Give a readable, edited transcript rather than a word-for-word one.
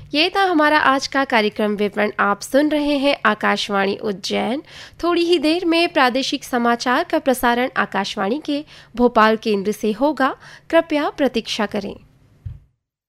ये था हमारा आज का कार्यक्रम विवरण। आप सुन रहे हैं आकाशवाणी उज्जैन। थोड़ी ही देर में प्रादेशिक समाचार का प्रसारण आकाशवाणी के भोपाल केंद्र से होगा। कृपया प्रतीक्षा करें।